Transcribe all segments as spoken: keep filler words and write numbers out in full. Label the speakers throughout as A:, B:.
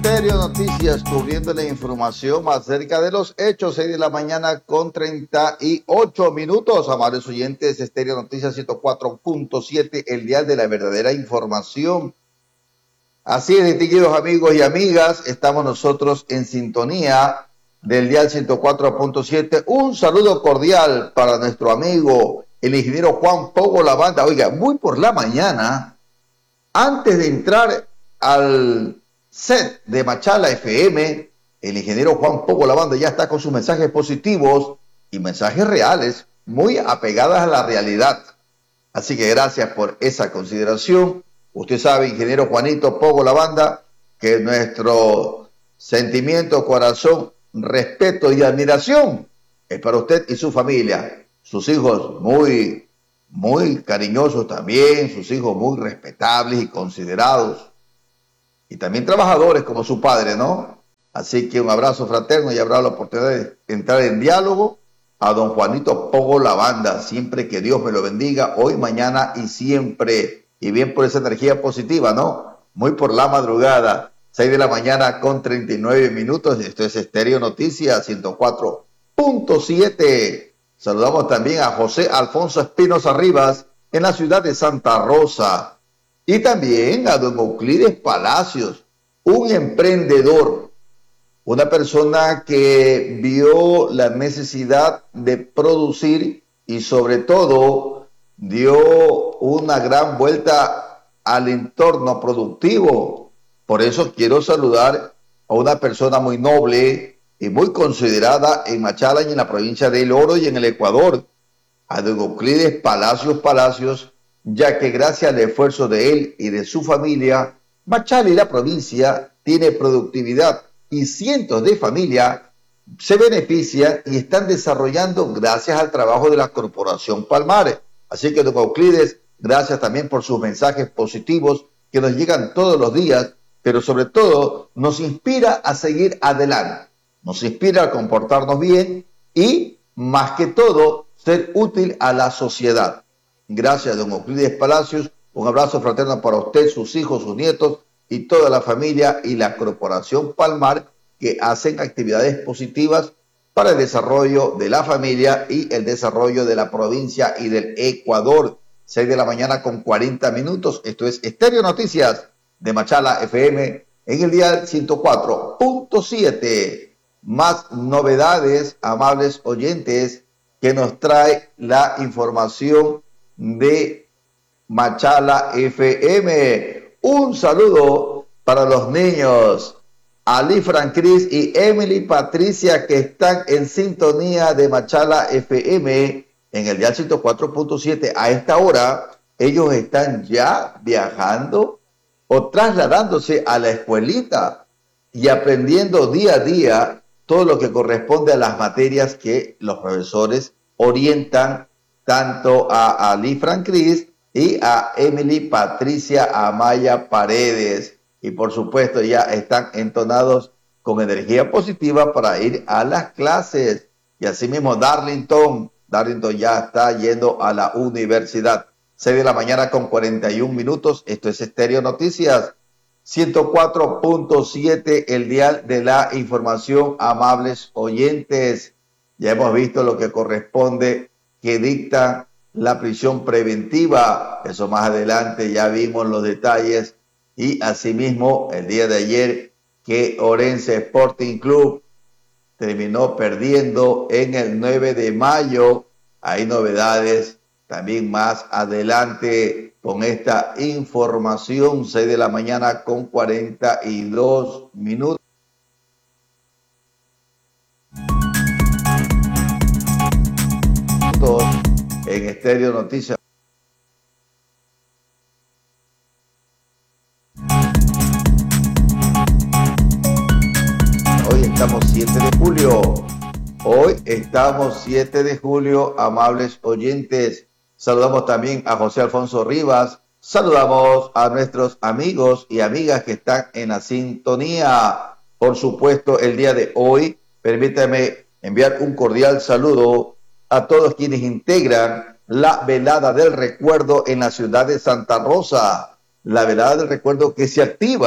A: Estéreo Noticias, cubriendo la información acerca de los hechos, seis de la mañana con treinta y ocho minutos. Amables oyentes, Estéreo Noticias ciento cuatro punto siete, el dial de la verdadera información. Así es, distinguidos amigos y amigas, estamos nosotros en sintonía del dial ciento cuatro punto siete. Un saludo cordial para nuestro amigo, el ingeniero Juan Pogo Lavanda. Oiga, muy por la mañana, antes de entrar al set de Machala F M, el ingeniero Juan Pogo Lavanda ya está con sus mensajes positivos y mensajes reales, muy apegadas a la realidad. Así que gracias por esa consideración. Usted sabe, ingeniero Juanito Pogo Lavanda, que nuestro sentimiento, corazón, respeto y admiración es para usted y su familia. Sus hijos muy, muy cariñosos también, sus hijos muy respetables y considerados. Y también trabajadores como su padre, ¿no? Así que un abrazo fraterno y habrá la oportunidad de entrar en diálogo a don Juanito Pogo Lavanda. Siempre que Dios me lo bendiga, hoy, mañana y siempre. Y bien por esa energía positiva, ¿no? Muy por la madrugada, seis de la mañana con treinta y nueve minutos. Esto es Estéreo Noticias ciento cuatro punto siete. Saludamos también a José Alfonso Espinosa Rivas en la ciudad de Santa Rosa. Y también a don Euclides Palacios, un emprendedor, una persona que vio la necesidad de producir y sobre todo dio una gran vuelta al entorno productivo. Por eso quiero saludar a una persona muy noble y muy considerada en Machala y en la provincia del Oro y en el Ecuador, a don Euclides Palacios Palacios, ya que gracias al esfuerzo de él y de su familia, Machala y la provincia tiene productividad y cientos de familias se benefician y están desarrollando gracias al trabajo de la Corporación Palmares. Así que, don Euclides, gracias también por sus mensajes positivos que nos llegan todos los días, pero sobre todo nos inspira a seguir adelante, nos inspira a comportarnos bien y, más que todo, ser útil a la sociedad. Gracias, don Euclides Palacios. Un abrazo fraterno para usted, sus hijos, sus nietos y toda la familia y la Corporación Palmar, que hacen actividades positivas para el desarrollo de la familia y el desarrollo de la provincia y del Ecuador. seis de la mañana con cuarenta minutos. Esto es Estéreo Noticias de Machala F M en el día ciento cuatro punto siete. Más novedades, amables oyentes, que nos trae la información de Machala F M. Un saludo para los niños Ali Francris y Emily Patricia, que están en sintonía de Machala F M en el dial ciento cuatro punto siete. A esta hora ellos están ya viajando o trasladándose a la escuelita y aprendiendo día a día todo lo que corresponde a las materias que los profesores orientan tanto a Ali Francris y a Emily Patricia Amaya Paredes. Y por supuesto ya están entonados con energía positiva para ir a las clases. Y asimismo Darlington, Darlington ya está yendo a la universidad. seis de la mañana con cuarenta y un minutos. Esto es Estéreo Noticias ciento cuatro punto siete, el dial de la información, amables oyentes. Ya hemos visto lo que corresponde que dicta la prisión preventiva. Eso más adelante ya vimos los detalles. Y asimismo, el día de ayer, que Orense Sporting Club terminó perdiendo en el nueve de mayo. Hay novedades también más adelante con esta información. seis de la mañana con cuarenta y dos minutos. En Estéreo Noticias. Hoy estamos siete de julio. Hoy estamos siete de julio, amables oyentes. Saludamos también a José Alfonso Rivas. Saludamos a nuestros amigos y amigas que están en la sintonía. Por supuesto, el día de hoy, permítame enviar un cordial saludo a todos quienes integran la velada del recuerdo en la ciudad de Santa Rosa. La velada del recuerdo que se activa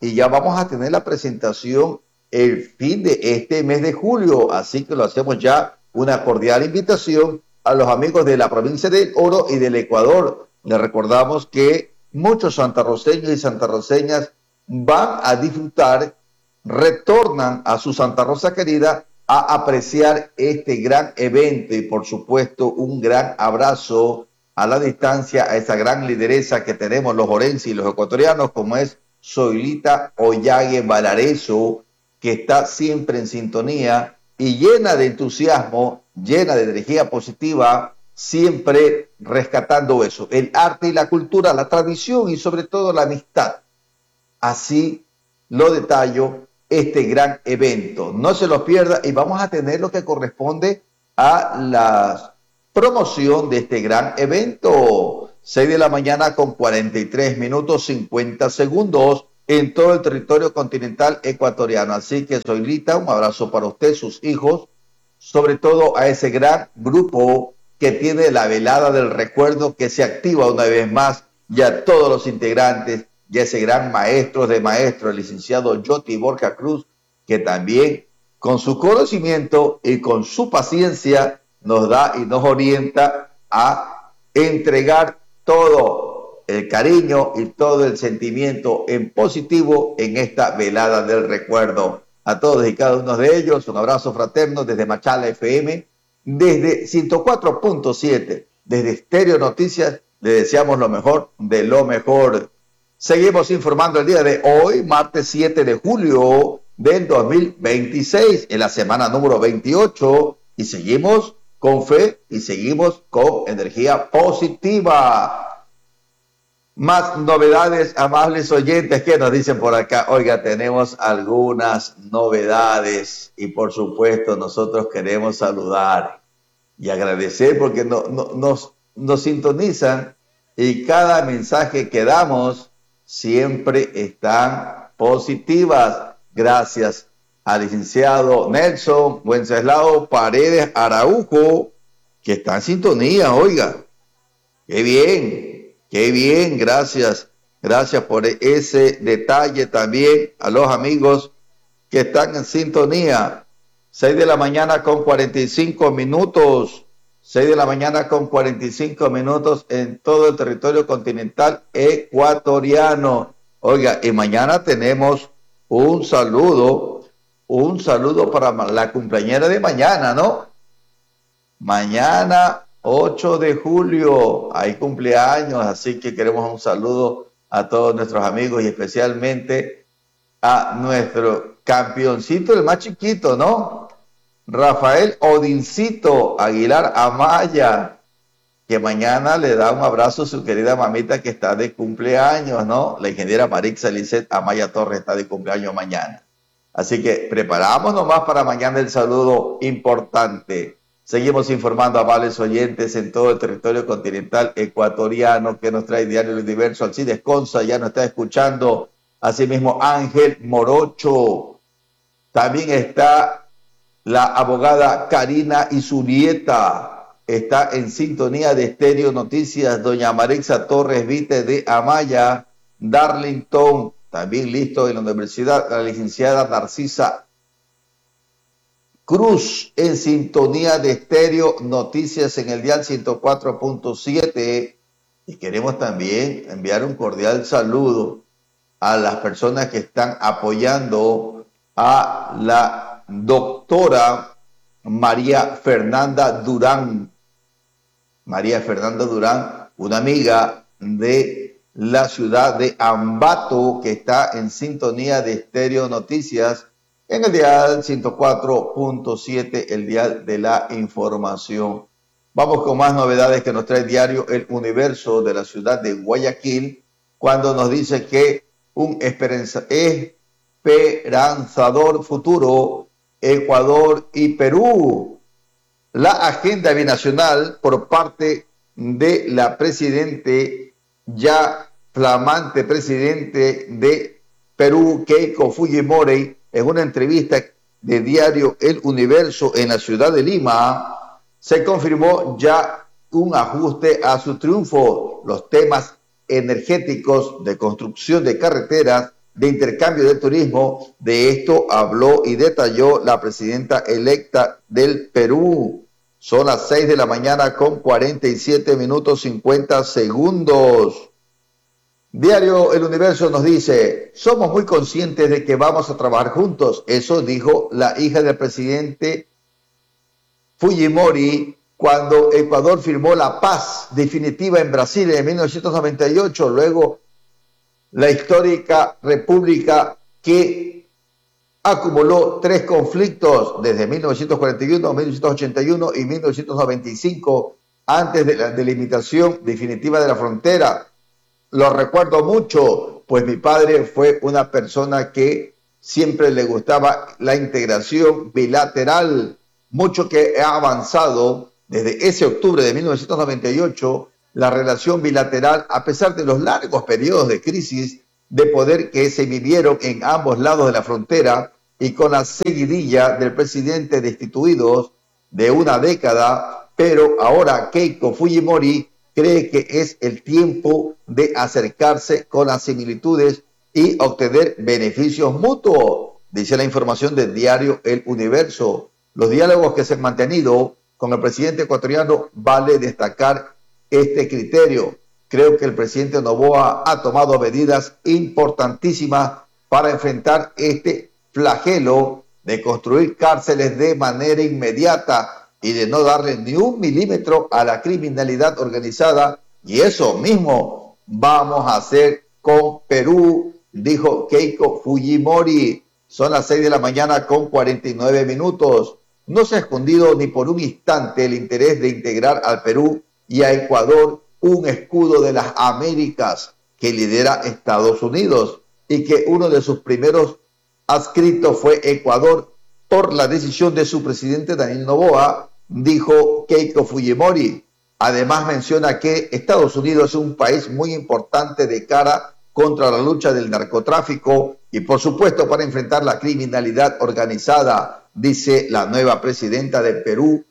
A: y ya vamos a tener la presentación el fin de este mes de julio, así que lo hacemos ya una cordial invitación a los amigos de la provincia del Oro y del Ecuador. Les recordamos que muchos santarroceños y santarroceñas van a disfrutar, retornan a su Santa Rosa querida a apreciar este gran evento y por supuesto un gran abrazo a la distancia a esa gran lideresa que tenemos los orenses y los ecuatorianos, como es Zoilita Ollague Valareso, que está siempre en sintonía y llena de entusiasmo, llena de energía positiva, siempre rescatando eso, el arte y la cultura, la tradición y sobre todo la amistad. Así lo detallo este gran evento. No se lo pierda y vamos a tener lo que corresponde a la promoción de este gran evento. seis de la mañana con cuarenta y tres minutos cincuenta segundos en todo el territorio continental ecuatoriano. Así que, Zoilita, un abrazo para usted, sus hijos, sobre todo a ese gran grupo que tiene la velada del recuerdo que se activa una vez más, y a todos los integrantes, y a ese gran maestro de maestros, el licenciado Yoti Borja Cruz, que también con su conocimiento y con su paciencia nos da y nos orienta a entregar todo el cariño y todo el sentimiento en positivo en esta velada del recuerdo. A todos y cada uno de ellos, un abrazo fraterno desde Machala F M, desde ciento cuatro punto siete, desde Estéreo Noticias, le deseamos lo mejor de lo mejor. Seguimos informando el día de hoy, martes siete de julio del dos mil veintiséis, en la semana número veintiocho, y seguimos con fe y seguimos con energía positiva. Más novedades, amables oyentes, que nos dicen por acá. Oiga, tenemos algunas novedades y por supuesto nosotros queremos saludar y agradecer porque no, no, nos, nos sintonizan y cada mensaje que damos siempre están positivas. Gracias al licenciado Nelson Wenceslao Paredes Araujo, que está en sintonía, oiga. Qué bien. Qué bien, gracias, gracias por ese detalle también a los amigos que están en sintonía. seis de la mañana con cuarenta y cinco minutos, seis de la mañana con cuarenta y cinco minutos en todo el territorio continental ecuatoriano. Oiga, y mañana tenemos un saludo, un saludo para la cumpleañera de mañana, ¿no? Mañana ocho de julio, hay cumpleaños, así que queremos un saludo a todos nuestros amigos y especialmente a nuestro campeoncito, el más chiquito, ¿no? Rafael Odincito Aguilar Amaya, que mañana le da un abrazo a su querida mamita que está de cumpleaños, ¿no? La ingeniera Marixa Lisset Amaya Torres está de cumpleaños mañana. Así que preparamos nomás para mañana el saludo importante. Seguimos informando a amables oyentes en todo el territorio continental ecuatoriano que nos trae Diario El Universo. Alcides Conza ya nos está escuchando. Asimismo, Ángel Morocho. También está la abogada Karina Isurieta. Está en sintonía de Estéreo Noticias. Doña Marixa Torres Vite de Amaya. Darlington, también listo en la universidad. La licenciada Narcisa Cruz en sintonía de Estéreo Noticias en el dial ciento cuatro punto siete, y queremos también enviar un cordial saludo a las personas que están apoyando a la doctora María Fernanda Durán. María Fernanda Durán, una amiga de la ciudad de Ambato que está en sintonía de Estéreo Noticias en el dial ciento cuatro punto siete, el dial de la información. Vamos con más novedades que nos trae Diario El Universo de la ciudad de Guayaquil, cuando nos dice que un esperanza, esperanzador futuro, Ecuador y Perú. La agenda binacional por parte de la presidente, ya flamante presidente de Perú, Keiko Fujimori, en una entrevista de Diario El Universo en la ciudad de Lima, se confirmó ya un ajuste a su triunfo. Los temas energéticos de construcción de carreteras de intercambio de turismo. De esto habló y detalló la presidenta electa del Perú. Son las seis de la mañana con cuarenta y siete minutos cincuenta segundos. Diario El Universo nos dice, somos muy conscientes de que vamos a trabajar juntos. Eso dijo la hija del presidente Fujimori cuando Ecuador firmó la paz definitiva en Brasil en mil novecientos noventa y ocho, luego la histórica república que acumuló tres conflictos desde mil novecientos cuarenta y uno, mil novecientos ochenta y uno y mil novecientos noventa y cinco, antes de la delimitación definitiva de la frontera. Lo recuerdo mucho, pues mi padre fue una persona que siempre le gustaba la integración bilateral, mucho que ha avanzado desde ese octubre de mil novecientos noventa y ocho, la relación bilateral, a pesar de los largos periodos de crisis de poder que se vivieron en ambos lados de la frontera y con la seguidilla del presidente destituidos de una década, pero ahora Keiko Fujimori cree que es el tiempo de acercarse con las similitudes y obtener beneficios mutuos, dice la información del diario El Universo. Los diálogos que se han mantenido con el presidente ecuatoriano vale destacar este criterio. Creo que el presidente Noboa ha tomado medidas importantísimas para enfrentar este flagelo de construir cárceles de manera inmediata y de no darle ni un milímetro a la criminalidad organizada. Y eso mismo vamos a hacer con Perú, dijo Keiko Fujimori. Son las seis de la mañana con cuarenta y nueve minutos. No se ha escondido ni por un instante el interés de integrar al Perú y a Ecuador, un escudo de las Américas que lidera Estados Unidos y que uno de sus primeros adscritos fue Ecuador por la decisión de su presidente Daniel Noboa, dijo Keiko Fujimori. Además menciona que Estados Unidos es un país muy importante de cara contra la lucha del narcotráfico y por supuesto para enfrentar la criminalidad organizada, dice la nueva presidenta de Perú,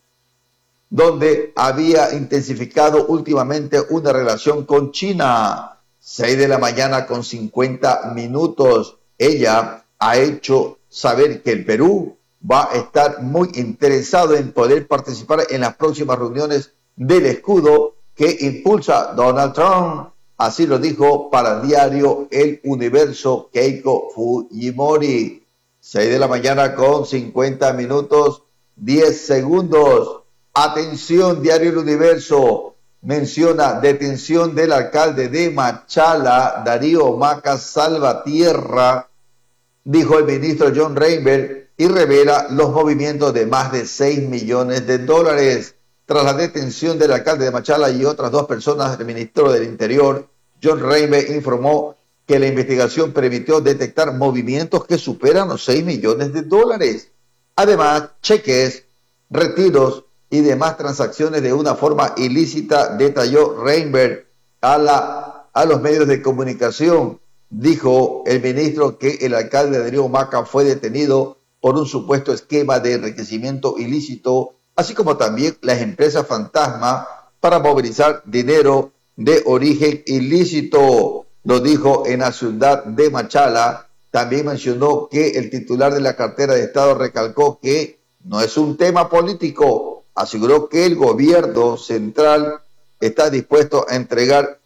A: donde había intensificado últimamente una relación con China. seis de la mañana con cincuenta minutos. Ella ha hecho saber que el Perú va a estar muy interesado en poder participar en las próximas reuniones del escudo que impulsa Donald Trump. Así lo dijo para el diario El Universo Keiko Fujimori. seis de la mañana con cincuenta minutos, diez segundos. Atención, diario El Universo. Menciona detención del alcalde de Machala, Darío Maca Salvatierra, dijo el ministro John Reinberg, y revela los movimientos de más de seis millones de dólares. Tras la detención del alcalde de Machala y otras dos personas del Ministerio del Interior, John Reinberg informó que la investigación permitió detectar movimientos que superan los seis millones de dólares. Además, cheques, retiros y demás transacciones de una forma ilícita, detalló Reinberg a, la, a los medios de comunicación. Dijo el ministro que el alcalde Darío Maca fue detenido por un supuesto esquema de enriquecimiento ilícito, así como también las empresas fantasma para movilizar dinero de origen ilícito. Lo dijo en la ciudad de Machala. También mencionó que el titular de la cartera de Estado recalcó que no es un tema político. Aseguró que el gobierno central está dispuesto a entregar